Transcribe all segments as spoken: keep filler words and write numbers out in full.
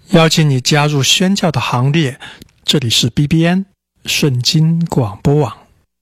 邀请你加入宣教的行列。这里是 B B N 圣经广播网，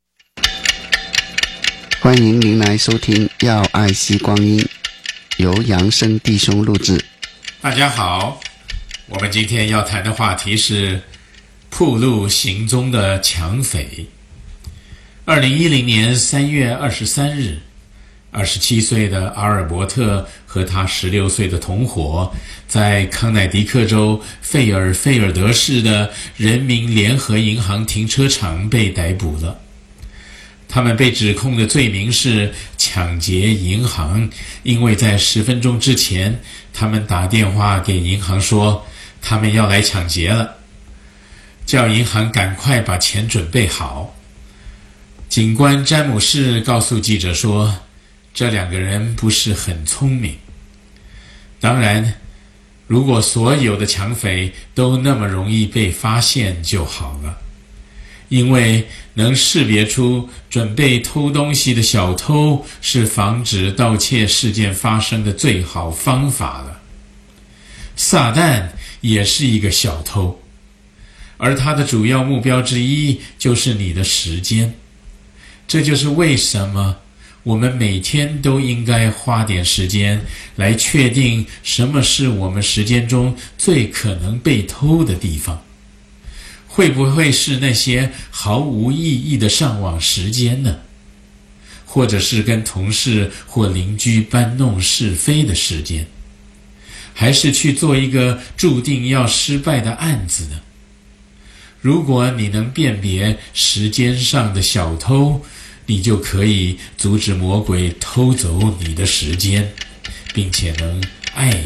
欢迎您来收听要爱惜光阴，由杨生弟兄录制。 大家好，我们今天要谈的话题是暴露行踪的抢匪。二零一零年三月二十三日，二十七岁的阿尔伯特和他十六岁的同伙在康乃狄克州费尔菲尔德市的人民联合银行停车场被逮捕了。他们被指控的罪名是抢劫银行，因为在十分钟之前，他们打电话给银行说他们要来抢劫了，叫银行赶快把钱准备好。警官詹姆士告诉记者说，这两个人不是很聪明。当然，如果所有的抢匪都那么容易被发现就好了，因为能识别出准备偷东西的小偷是防止盗窃事件发生的最好方法了。撒旦也是一个小偷，而他的主要目标之一就是你的时间。这就是为什么我们每天都应该花点时间来确定什么是我们时间中最可能被偷的地方。会不会是那些毫无意义的上网时间呢？或者是跟同事或邻居搬弄是非的时间？还是去做一个注定要失败的案子呢？如果你能辨别时间上的小偷，你就可以阻止魔鬼偷走你的时间，并且能爱